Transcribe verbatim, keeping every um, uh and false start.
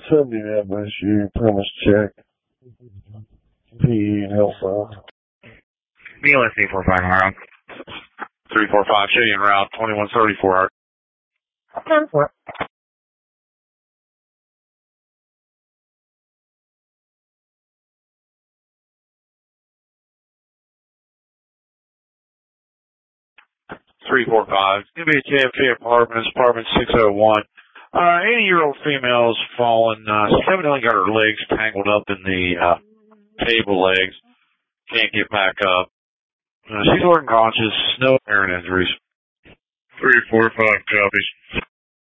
Sunday F S U, premise check. P E Alpha. B L S D four five route. three four five, show you en route, twenty-one thirty-four hour. ten four. three four five, it's going to be a J F K Apartments, apartment six oh one. Uh, eighty-year-old female's fallen, uh, she's evidently got her legs tangled up in the, uh, table legs. Can't get back up. Uh, she's unconscious, no apparent injuries. three four five copies.